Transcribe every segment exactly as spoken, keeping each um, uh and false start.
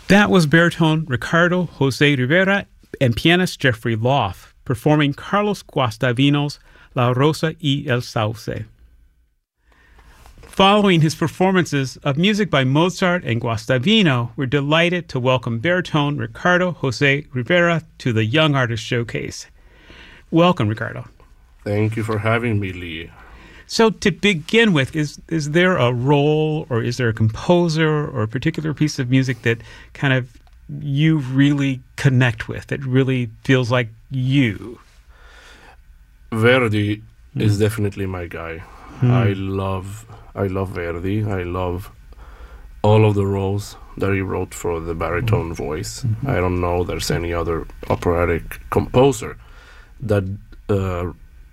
That was baritone Ricardo Jose Rivera and pianist Jeffrey Loff performing Carlos Guastavino's La Rosa y el Sauce. Following his performances of music by Mozart and Guastavino, we're delighted to welcome baritone Ricardo Jose Rivera to the Young Artist Showcase. Welcome, Ricardo. Thank you for having me, Lee. So to begin with, is is there a role or is there a composer or a particular piece of music that kind of you really connect with, that really feels like you? Verdi Mm. is definitely my guy. Mm. I love I love Verdi. I love all of the roles that he wrote for the baritone Mm. voice. Mm-hmm. I don't know there's any other operatic composer that uh,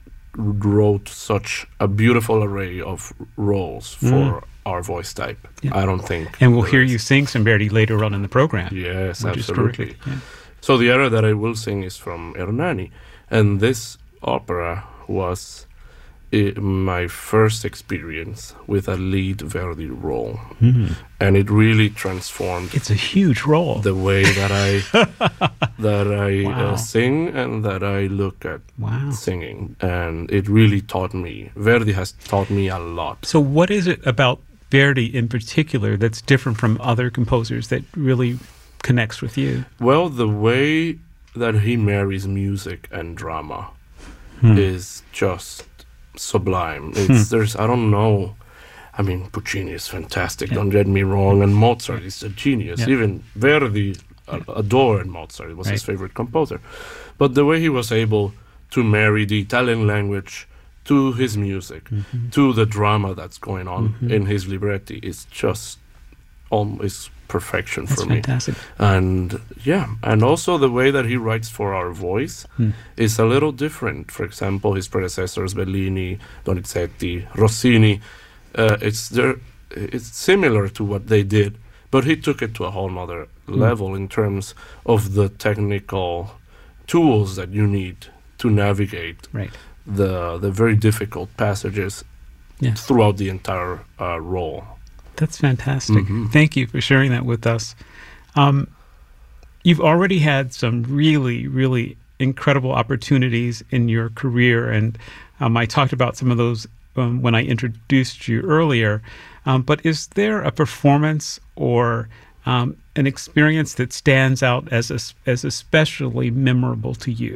wrote such a beautiful array of roles for Mm. our voice type. Yeah. I don't think. And we'll there hear is. you sing some Verdi later on in the program. Yes, which is absolutely. terrific. Yeah. So the era that I will sing is from Hernani, and this opera was uh, my first experience with a lead Verdi role, Mm. and it really transformed It's a huge role. the way that I that I Wow. uh, sing and that I look at Wow. singing, and it really taught me. Verdi has taught me a lot. So what is it about Verdi in particular that's different from other composers that really connects with you? Well, the way that he marries music and drama Hmm. is just sublime. It's there's I don't know. I mean, Puccini is fantastic. Yeah. Don't get me wrong, and Mozart is a genius. Yeah. Even Verdi uh, adored Mozart. It was his Right. favorite composer. But the way he was able to marry the Italian language to his music, Mhm. to the drama that's going on Mhm. in his libretti, is just almost perfection That's for me. fantastic. And yeah, and also the way that he writes for our voice Hmm. is a little different. For example, his predecessors, Bellini, Donizetti, Rossini, uh, it's there. It's similar to what they did, but he took it to a whole nother Hmm. level in terms of the technical tools that you need to navigate Right. the the very difficult passages Yeah. throughout the entire uh, role. That's fantastic. Mhm. Thank you for sharing that with us. Um, you've already had some really, really incredible opportunities in your career, and um, I talked about some of those um, when I introduced you earlier. Um, but is there a performance or um, an experience that stands out as a, as especially memorable to you?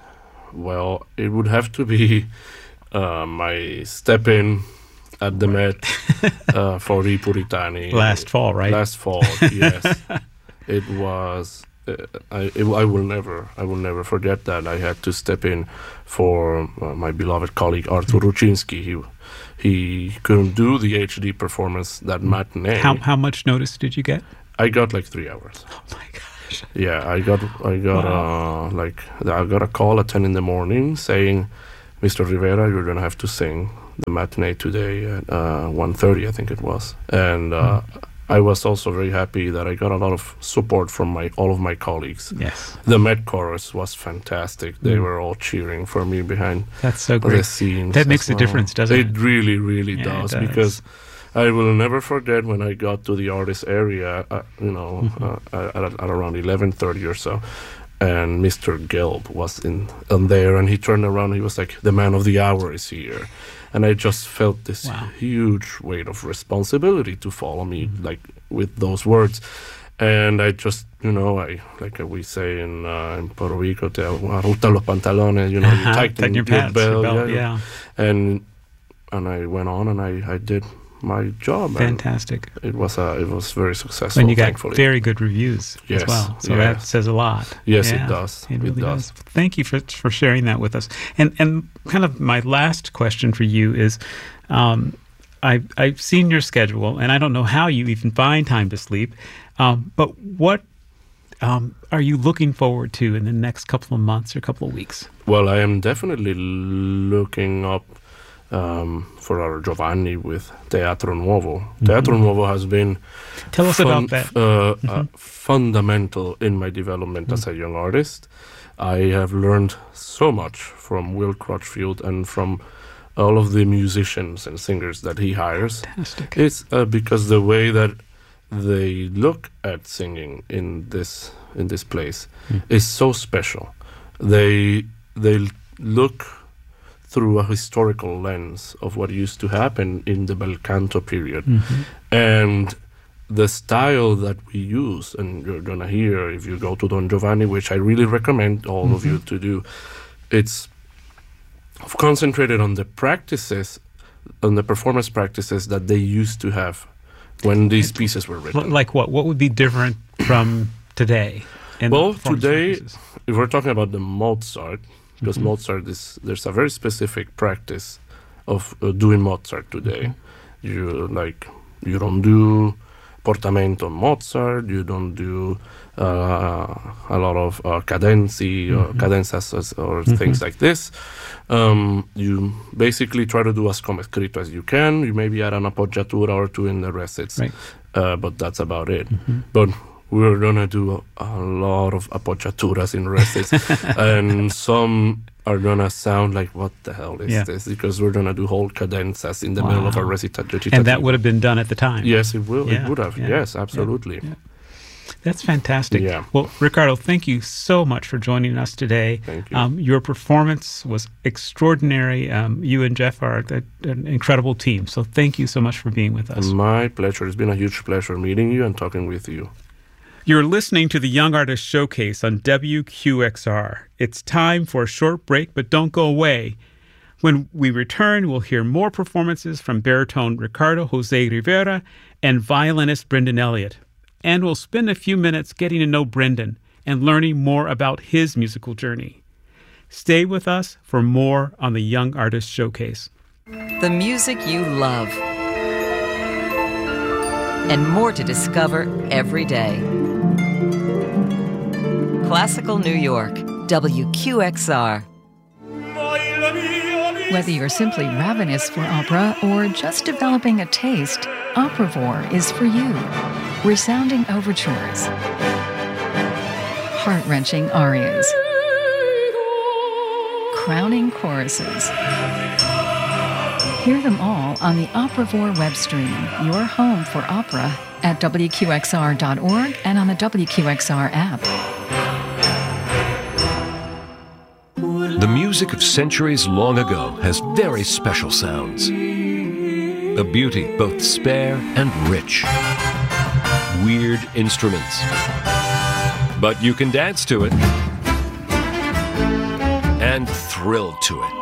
Well, it would have to be uh, my step in at the Met uh, for I Puritani. Last fall, right? Last fall, yes. It was. Uh, I it, I will never I will never forget that. I had to step in for uh, my beloved colleague Artur Rucinski. He he couldn't do the H D performance that matinee. How how much notice did you get? I got like three hours. Oh my gosh! Yeah, I got I got Wow. uh like I got a call at ten in the morning saying, Mister Rivera, you're gonna have to sing the matinee today at uh, one thirty, I think it was, and uh, Mm. I was also very happy that I got a lot of support from my all of my colleagues. Yes, The Met chorus was fantastic. They Mm. were all cheering for me behind that's so the great. scenes. That as makes a well. difference, doesn't it? It really, really Yeah, it does, does. because I will never forget when I got to the artist area, uh, you know, Mhm. uh, at, at around eleven thirty or so, and Mister Gelb was in, in there, and he turned around and he was like, the man of the hour is here. And I just felt this Wow. huge weight of responsibility to follow me, Mhm. like, with those words. And I just, you know, I like we say in, uh, in Puerto Rico, te arruta los pantalones, you know, you Uh-huh. tighten Tighten your your pants, belt, your belt, yeah. yeah. And and I went on and I, I did my job. Fantastic. And it was uh, it was very successful. And you got thankfully. very good reviews Yes, as well. So that yes. says a lot. Yes, Yeah, it does. It really does. does. Thank you for for sharing that with us. And and kind of my last question for you is, um, I've I've seen your schedule, and I don't know how you even find time to sleep. Um, but what um, are you looking forward to in the next couple of months or couple of weeks? Well, I am definitely looking up um, for our Giovanni with Teatro Nuovo. Mm-hmm. Teatro Nuovo has been Tell us fun- about that. f- uh, Mhm. uh, fundamental in my development as a young artist. I have learned so much from Will Crutchfield and from all of the musicians and singers that he hires. Fantastic. It's uh, because the way that they look at singing in this in this place mm. is so special. They they look through a historical lens of what used to happen in the bel canto period, mm-hmm. and the style that we use, and you're gonna hear if you go to Don Giovanni, which I really recommend all mm-hmm. of you to do. It's concentrated on the practices, on the performance practices that they used to have when these pieces were written. Like what? What would be different from today? Well, today, practices? If we're talking about the Mozart, because mm-hmm. Mozart is, there's a very specific practice of uh, doing Mozart today. Mm-hmm. You like, you don't do portamento on Mozart, you don't do uh, a lot of uh, cadenzi mm-hmm. or cadenzas or mm-hmm. things like this. Um, you basically try to do as come scritto as you can. You maybe add an appoggiatura or two in the recits, right. uh, but that's about it. Mm-hmm. But we're gonna do a, a lot of appoggiaturas in recits, and some are gonna sound like, what the hell is yeah. this? Because we're gonna do whole cadenzas in the wow. middle of a recitative. And that would have been done at the time. Yes, it will. Yeah. It would have. Yeah. Yes, absolutely. Yeah. Yeah. That's fantastic. Yeah. Well, Ricardo, thank you so much for joining us today. Thank you. Um, your performance was extraordinary. Um, you and Jeff are a, an incredible team. So thank you so much for being with us. My pleasure. It's been a huge pleasure meeting you and talking with you. You're listening to the Young Artist Showcase on W Q X R. It's time for a short break, but don't go away. When we return, we'll hear more performances from baritone Ricardo Jose Rivera and violinist Brendan Elliott. And we'll spend a few minutes getting to know Brendan and learning more about his musical journey. Stay with us for more on the Young Artist Showcase. The music you love. And more to discover every day. Classical New York, W Q X R. Whether you're simply ravenous for opera or just developing a taste, Operavore is for you. Resounding overtures, heart-wrenching arias, crowning choruses. Hear them all on the Operavore web stream, your home for opera, at W Q X R dot org and on the W Q X R app. The music of centuries long ago has very special sounds. A beauty both spare and rich. Weird instruments. But you can dance to it and thrill to it.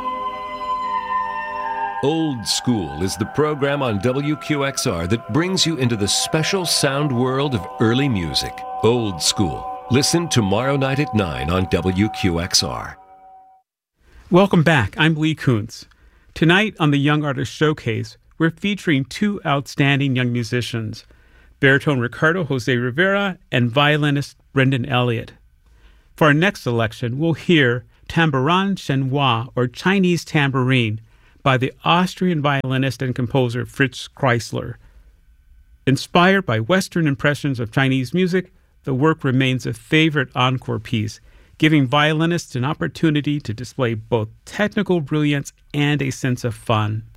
Old School is the program on W Q X R that brings you into the special sound world of early music. Old School. Listen tomorrow night at nine on W Q X R. Welcome back. I'm Lee Kuntz. Tonight on the Young Artist Showcase, we're featuring two outstanding young musicians, baritone Ricardo Jose Rivera and violinist Brendan Elliott. For our next selection, we'll hear Tambourin Chinois, or Chinese Tambourine, by the Austrian violinist and composer Fritz Kreisler. Inspired by Western impressions of Chinese music, the work remains a favorite encore piece, giving violinists an opportunity to display both technical brilliance and a sense of fun.